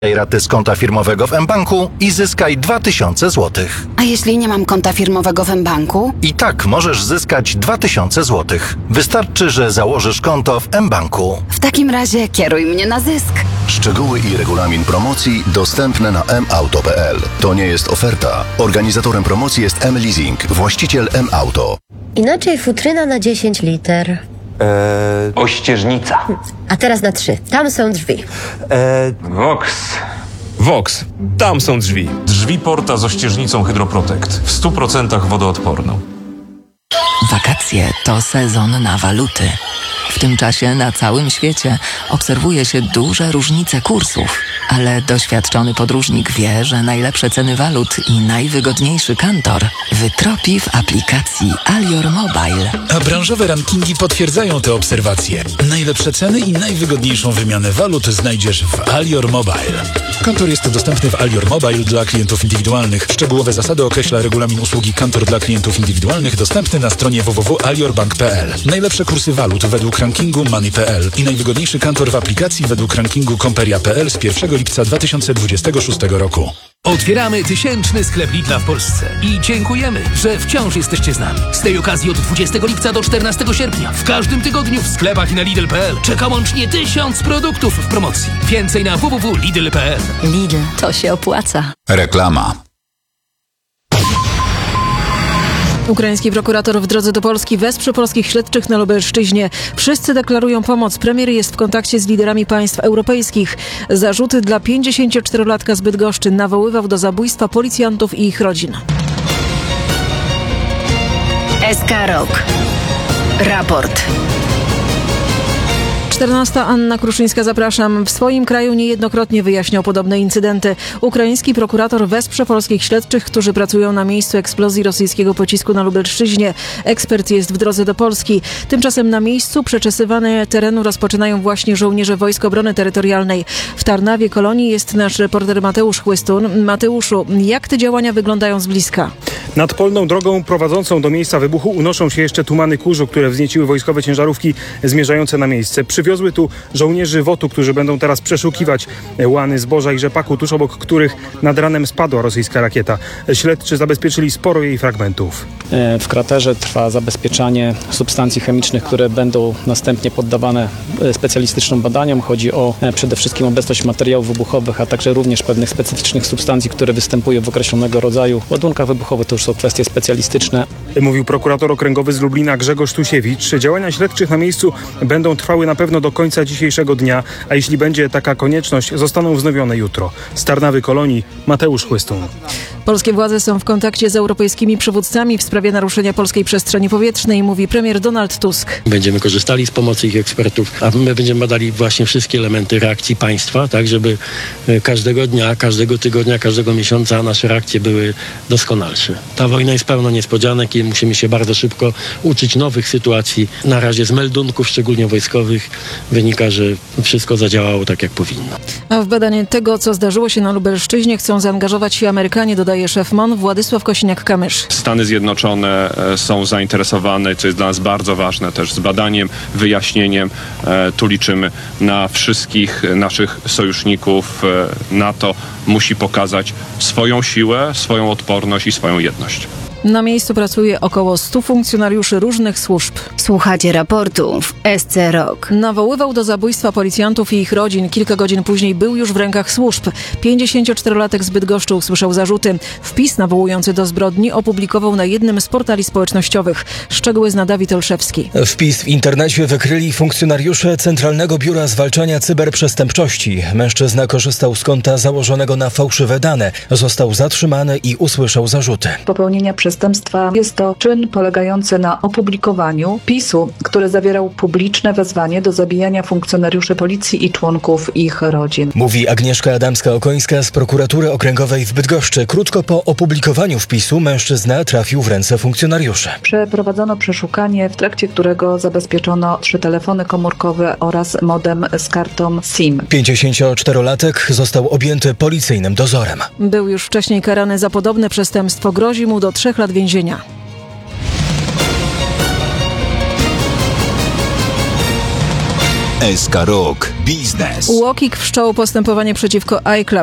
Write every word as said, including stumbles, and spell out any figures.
raty z konta firmowego w mBanku i zyskaj dwa tysiące złotych. A jeśli nie mam konta firmowego w mBanku? I tak możesz zyskać dwa tysiące złotych. Wystarczy, że założysz konto w mBanku. W takim razie kieruj mnie na zysk. Szczegóły i regulamin promocji dostępne na m auto kropka p l. To nie jest oferta. Organizatorem promocji jest M-Leasing, właściciel M-Auto. Inaczej futryna na dziesięć liter. Eee, Ościeżnica. A teraz na trzy. Tam są drzwi. eee, Vox. Vox. Tam są drzwi. Drzwi Porta z ościeżnicą Hydroprotect. W stu procentach wodoodporną. Wakacje to sezon na waluty. W tym czasie na całym świecie obserwuje się duże różnice kursów, ale doświadczony podróżnik wie, że najlepsze ceny walut i najwygodniejszy kantor wytropi w aplikacji Alior Mobile. A branżowe rankingi potwierdzają te obserwacje. Najlepsze ceny i najwygodniejszą wymianę walut znajdziesz w Alior Mobile. Kantor jest dostępny w Alior Mobile dla klientów indywidualnych. Szczegółowe zasady określa regulamin usługi Kantor dla klientów indywidualnych dostępny na stronie w w w kropka alior bank kropka p l. Najlepsze kursy walut według rankingu Money kropka p l i najwygodniejszy kantor w aplikacji według rankingu Komperia kropka p l z pierwszego lipca dwa tysiące dwudziestego szóstego roku. Otwieramy tysięczny sklep Lidla w Polsce i dziękujemy, że wciąż jesteście z nami. Z tej okazji od dwudziestego lipca do czternastego sierpnia w każdym tygodniu w sklepach i na Lidl kropka p l czeka łącznie tysiąc produktów w promocji. Więcej na w w w kropka lidl kropka p l. Lidl, to się opłaca. Reklama. Ukraiński prokurator w drodze do Polski wesprze polskich śledczych na Lubelszczyźnie. Wszyscy deklarują pomoc. Premier jest w kontakcie z liderami państw europejskich. Zarzuty dla pięćdziesięcioczterolatka z Bydgoszczy nawoływał do zabójstwa policjantów i ich rodzin. S K Rok. Raport. czternasta Anna Kruszyńska, zapraszam. W swoim kraju niejednokrotnie wyjaśniał podobne incydenty. Ukraiński prokurator wesprze polskich śledczych, którzy pracują na miejscu eksplozji rosyjskiego pocisku na Lubelszczyźnie. Ekspert jest w drodze do Polski. Tymczasem na miejscu przeczesywane terenu rozpoczynają właśnie żołnierze Wojsk Obrony Terytorialnej. W Tarnawie Kolonii jest nasz reporter Mateusz Chłystun. Mateuszu, jak te działania wyglądają z bliska? Nad polną drogą prowadzącą do miejsca wybuchu unoszą się jeszcze tumany kurzu, które wznieciły wojskowe ciężarówki zmierzające na miejsce. Przywiozły tu żołnierzy wotu, którzy będą teraz przeszukiwać łany zboża i rzepaku, tuż obok których nad ranem spadła rosyjska rakieta. Śledczy zabezpieczyli sporo jej fragmentów. W kraterze trwa zabezpieczanie substancji chemicznych, które będą następnie poddawane specjalistycznym badaniom. Chodzi o przede wszystkim obecność materiałów wybuchowych, a także również pewnych specyficznych substancji, które występują w określonego rodzaju ładunkach wybuchowych. To już są kwestie specjalistyczne. Mówił prokurator okręgowy z Lublina Grzegorz Tusiewicz. Działania śledczych na miejscu będą trwały na pewno do końca dzisiejszego dnia, a jeśli będzie taka konieczność, zostaną wznowione jutro. Z Tarnawy Kolonii, Mateusz Chłystun. Polskie władze są w kontakcie z europejskimi przywódcami w sprawie naruszenia polskiej przestrzeni powietrznej, mówi premier Donald Tusk. Będziemy korzystali z pomocy ich ekspertów, a my będziemy badali właśnie wszystkie elementy reakcji państwa, tak żeby każdego dnia, każdego tygodnia, każdego miesiąca nasze reakcje były doskonalsze. Ta wojna jest pełna niespodzianek i musimy się bardzo szybko uczyć nowych sytuacji. Na razie z meldunków, szczególnie wojskowych, wynika, że wszystko zadziałało tak, jak powinno. A w badanie tego, co zdarzyło się na Lubelszczyźnie, chcą zaangażować się Amerykanie, dodaje szef M O N Władysław Kosiniak-Kamysz. Stany Zjednoczone są zainteresowane, co jest dla nas bardzo ważne, też z badaniem, wyjaśnieniem. Tu liczymy na wszystkich naszych sojuszników. NATO musi pokazać swoją siłę, swoją odporność i swoją jedność. Na miejscu pracuje około stu funkcjonariuszy różnych służb. Słuchacie raportu w S C Rok. Nawoływał do zabójstwa policjantów i ich rodzin. Kilka godzin później był już w rękach służb. pięćdziesięcioczterolatek z Bydgoszczy usłyszał zarzuty. Wpis nawołujący do zbrodni opublikował na jednym z portali społecznościowych. Szczegóły zna Dawid Olszewski. Wpis w internecie wykryli funkcjonariusze Centralnego Biura Zwalczania Cyberprzestępczości. Mężczyzna korzystał z konta założonego na fałszywe dane. Został zatrzymany i usłyszał zarzuty. Popełnienia przestępstwa jest to czyn polegający na opublikowaniu wpisu, który zawierał publiczne wezwanie do zabijania funkcjonariuszy policji i członków ich rodzin. Mówi Agnieszka Adamska-Okońska z prokuratury okręgowej w Bydgoszczy. Krótko po opublikowaniu wpisu mężczyzna trafił w ręce funkcjonariuszy. Przeprowadzono przeszukanie, w trakcie którego zabezpieczono trzy telefony komórkowe oraz modem z kartą SIM. pięćdziesięcioczterolatek został objęty policyjnym dozorem. Był już wcześniej karany za podobne przestępstwo. Grozi mu do trzech lat więzienia. S K Rok. Biznes. UOKiK wszczął postępowanie przeciwko iClub.